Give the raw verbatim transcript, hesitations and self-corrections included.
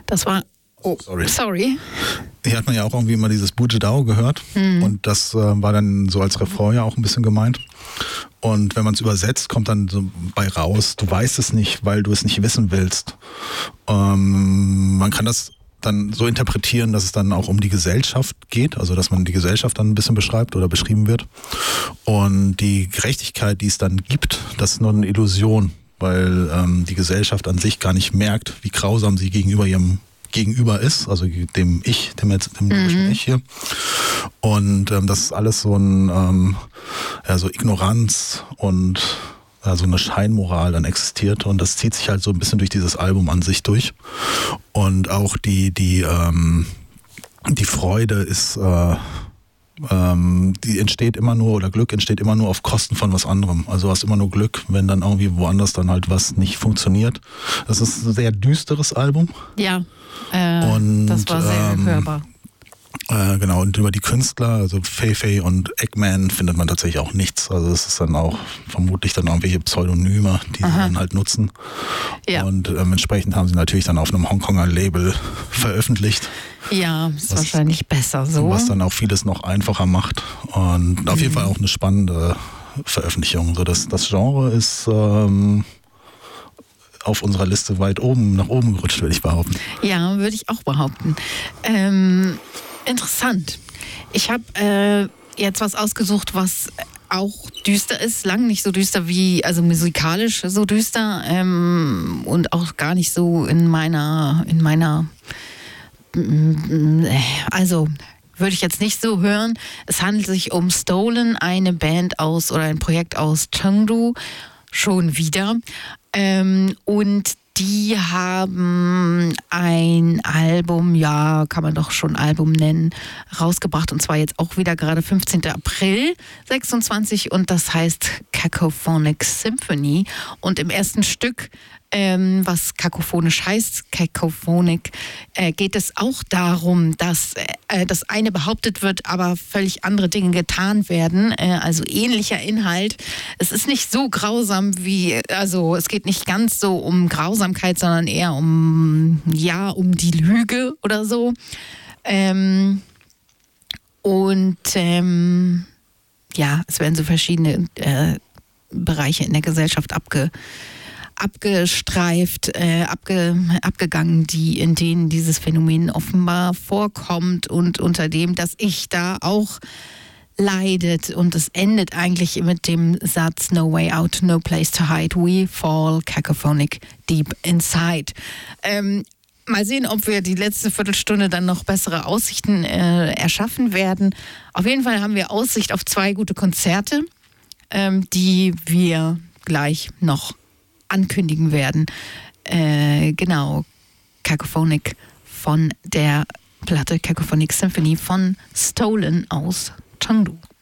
Das war... Oh, sorry. sorry. Hier hat man ja auch irgendwie immer dieses Bujidao gehört. Mhm. Und das äh, war dann so als Refrain ja auch ein bisschen gemeint. Und wenn man es übersetzt, kommt dann so bei raus, du weißt es nicht, weil du es nicht wissen willst. Ähm, man kann das dann so interpretieren, dass es dann auch um die Gesellschaft geht, also dass man die Gesellschaft dann ein bisschen beschreibt oder beschrieben wird. Und die Gerechtigkeit, die es dann gibt, das ist nur eine Illusion, weil ähm, die Gesellschaft an sich gar nicht merkt, wie grausam sie gegenüber ihrem Gegenüber ist, also dem Ich, dem, dem mhm. Ich hier. Und ähm, das ist alles so ein ähm, ja, so Ignoranz und ja, so eine Scheinmoral dann existiert, und das zieht sich halt so ein bisschen durch dieses Album an sich durch. Und auch die die ähm, die Freude ist äh, ähm, die entsteht immer nur, oder Glück entsteht immer nur auf Kosten von was anderem. Also du hast immer nur Glück, wenn dann irgendwie woanders dann halt was nicht funktioniert. Das ist ein sehr düsteres Album. Ja. Äh, und, das war sehr ähm, hörbar. Äh, genau, und über die Künstler, also Fei Fei und Eggman, findet man tatsächlich auch nichts. Also es ist dann auch vermutlich dann irgendwelche Pseudonyme, die Aha. sie dann halt nutzen. Ja. Und ähm, entsprechend haben sie natürlich dann auf einem Hongkonger Label veröffentlicht. Ja, ist was, wahrscheinlich besser so. Was dann auch vieles noch einfacher macht. Und auf mhm. jeden Fall auch eine spannende Veröffentlichung. So das, das Genre ist... Ähm, auf unserer Liste weit oben, nach oben gerutscht, würde ich behaupten. Ja, würde ich auch behaupten. Ähm, interessant. Ich habe äh, jetzt was ausgesucht, was auch düster ist, lang nicht so düster wie, also musikalisch so düster ähm, und auch gar nicht so in meiner, in meiner, also würde ich jetzt nicht so hören. Es handelt sich um Stolen, eine Band aus oder ein Projekt aus Chengdu, schon wieder. Ähm, und die haben ein Album, ja, kann man doch schon Album nennen, rausgebracht, und zwar jetzt auch wieder gerade fünfzehnten April sechsundzwanzig, und das heißt Cacophonic Symphony. Und im ersten Stück, ähm, was kakophonisch heißt, Cacophonic, äh, geht es auch darum, dass äh, das eine behauptet wird, aber völlig andere Dinge getan werden, äh, also ähnlicher Inhalt. Es ist nicht so grausam wie, also es geht nicht ganz so um Grausamkeit, sondern eher um, ja, um die Lüge oder so. Ähm, und ähm, ja, es werden so verschiedene äh, Bereiche in der Gesellschaft abge abgestreift, äh, abge, abgegangen, die, in denen dieses Phänomen offenbar vorkommt und unter dem das Ich da auch leidet. Und es endet eigentlich mit dem Satz No way out, no place to hide, we fall cacophonic deep inside. Ähm, mal sehen, ob wir die letzte Viertelstunde dann noch bessere Aussichten äh, erschaffen werden. Auf jeden Fall haben wir Aussicht auf zwei gute Konzerte, ähm, die wir gleich noch ankündigen werden. Äh, genau, Cacophonic von der Platte Cacophonic Symphony von Stolen aus Chengdu.